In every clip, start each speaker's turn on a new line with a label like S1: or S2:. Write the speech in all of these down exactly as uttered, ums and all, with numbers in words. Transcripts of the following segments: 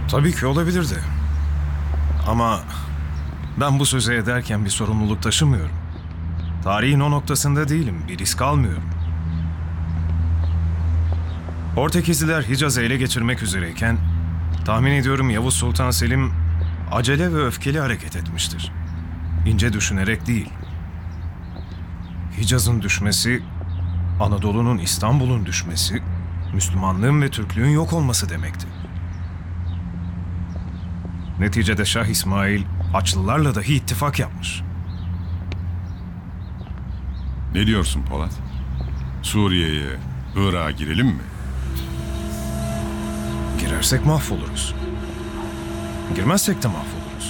S1: Tabii ki olabilirdi. Ama ben bu sözü ederken bir sorumluluk taşımıyorum. Tarihin o noktasında değilim, bir risk almıyorum. Portekizliler Hicaz'ı ele geçirmek üzereyken, tahmin ediyorum Yavuz Sultan Selim acele ve öfkeli hareket etmiştir. İnce düşünerek değil. Hicaz'ın düşmesi, Anadolu'nun, İstanbul'un düşmesi, Müslümanlığın ve Türklüğün yok olması demekti. Neticede Şah İsmail, Haçlılarla dahi ittifak yapmış.
S2: Ne diyorsun Polat? Suriye'ye, Irak'a girelim mi?
S1: Girersek mahvoluruz. Girmezsek de mahvoluruz.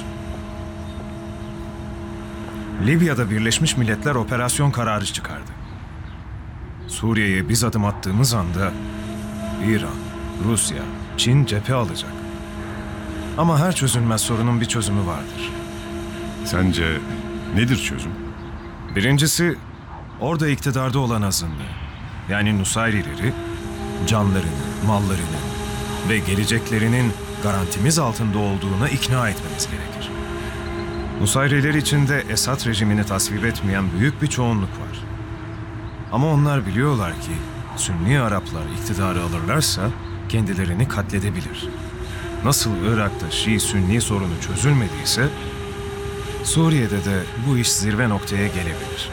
S1: Libya'da Birleşmiş Milletler operasyon kararı çıkardı. Suriye'ye biz adım attığımız anda İran, Rusya, Çin cephe alacak. Ama her çözülmez sorunun bir çözümü vardır.
S2: Sence nedir çözüm?
S1: Birincisi, orada iktidarda olan azınlığı, yani Nusayrileri, canlarını, mallarını ve geleceklerinin garantimiz altında olduğuna ikna etmemiz gerekir. Nusayriler içinde Esad rejimini tasvip etmeyen büyük bir çoğunluk var. Ama onlar biliyorlar ki Sünni Araplar iktidarı alırlarsa kendilerini katledebilir. Nasıl Irak'ta Şii-Sünni sorunu çözülmediyse, Suriye'de de bu iş zirve noktaya gelebilir.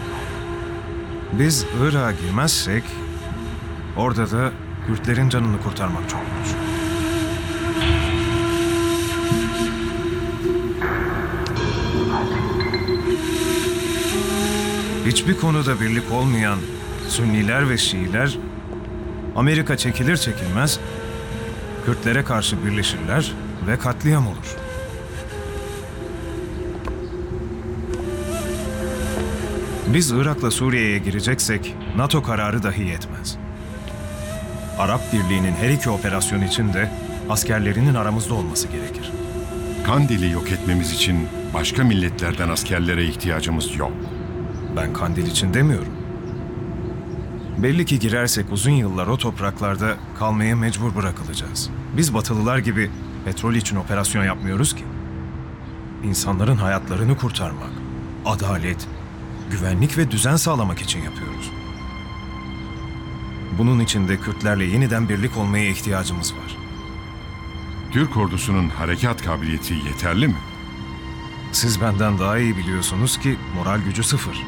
S1: Biz Irak'a girmezsek, orada da Kürtlerin canını kurtarmak çok güç. Hiçbir konuda birlik olmayan Sünniler ve Şiiler, Amerika çekilir çekilmez Kürtlere karşı birleşirler ve katliam olur. Biz Irak'la Suriye'ye gireceksek NATO kararı dahi yetmez. Arap Birliği'nin her iki operasyon için de askerlerinin aramızda olması gerekir.
S2: Kandil'i yok etmemiz için başka milletlerden askerlere ihtiyacımız yok.
S1: Ben Kandil için demiyorum. Belli ki girersek uzun yıllar o topraklarda kalmaya mecbur bırakılacağız. Biz Batılılar gibi petrol için operasyon yapmıyoruz ki. İnsanların hayatlarını kurtarmak, adalet, güvenlik ve düzen sağlamak için yapıyoruz. Bunun için de Kürtlerle yeniden birlik olmaya ihtiyacımız var.
S2: Türk ordusunun harekat kabiliyeti yeterli mi?
S1: Siz benden daha iyi biliyorsunuz ki moral gücü sıfır.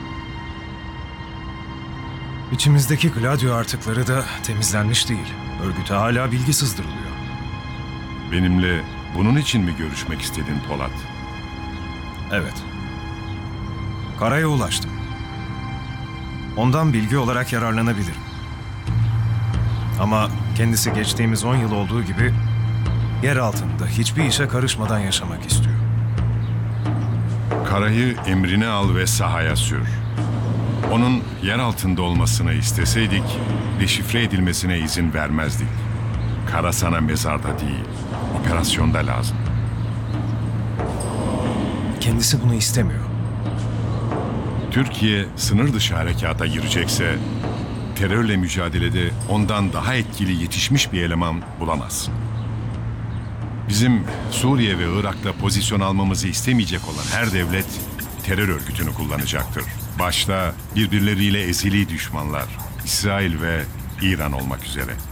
S1: İçimizdeki Gladio artıkları da temizlenmiş değil. Örgüte hala bilgi sızdırılıyor.
S2: Benimle bunun için mi görüşmek istedin Polat?
S1: Evet. Kara'ya ulaştım. Ondan bilgi olarak yararlanabilirim. Ama kendisi geçtiğimiz on yıl olduğu gibi yer altında hiçbir işe karışmadan yaşamak istiyor.
S2: Karayı emrine al ve sahaya sür. Onun yer altında olmasını isteseydik, deşifre edilmesine izin vermezdik. Kara sana mezarda değil, operasyonda lazım.
S1: Kendisi bunu istemiyor.
S2: Türkiye sınır dışı harekata girecekse, terörle mücadelede ondan daha etkili yetişmiş bir eleman bulamazsın. Bizim Suriye ve Irak'ta pozisyon almamızı istemeyecek olan her devlet terör örgütünü kullanacaktır. Başta birbirleriyle ezili düşmanlar, İsrail ve İran olmak üzere.